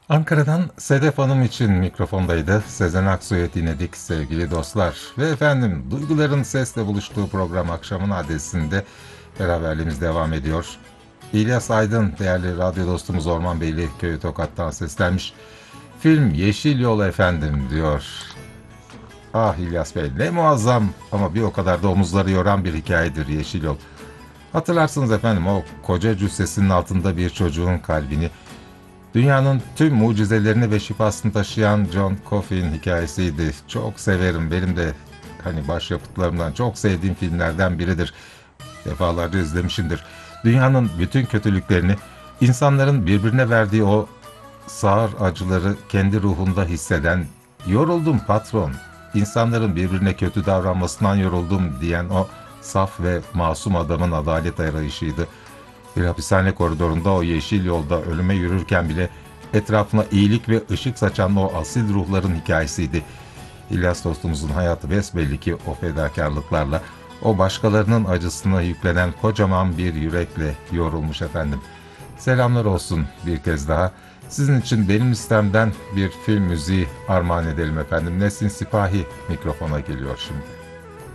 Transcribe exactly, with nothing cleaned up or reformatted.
Ankara'dan Sedef Hanım için mikrofondaydı. Sezen Aksu'yu dinledik sevgili dostlar. Ve efendim duyguların sesle buluştuğu program akşamın adresinde beraberliğimiz devam ediyor. İlyas Aydın değerli radyo dostumuz Orman Beyli Köyü Tokat'tan seslenmiş. Film Yeşil Yol efendim diyor. Ah İlyas Bey ne muazzam ama bir o kadar da omuzları yoran bir hikayedir Yeşil Yol. Hatırlarsınız efendim o koca cüssesinin altında bir çocuğun kalbini, dünyanın tüm mucizelerini ve şifasını taşıyan John Coffey'in hikayesiydi. Çok severim. Benim de hani başyapıtlarımdan çok sevdiğim filmlerden biridir. Defalarca izlemişimdir. Dünyanın bütün kötülüklerini, insanların birbirine verdiği o sağır acıları kendi ruhunda hisseden, yoruldum patron, insanların birbirine kötü davranmasından yoruldum diyen o saf ve masum adamın adalet arayışıydı. Bir hapishane koridorunda o yeşil yolda ölüme yürürken bile etrafına iyilik ve ışık saçan o asil ruhların hikayesiydi. İlyas dostumuzun hayatı besbelli ki o fedakarlıklarla, o başkalarının acısına yüklenen kocaman bir yürekle yorulmuş efendim. Selamlar olsun bir kez daha. Sizin için benim listemden bir film müziği armağan edelim efendim. Nesin Sipahi mikrofona geliyor şimdi.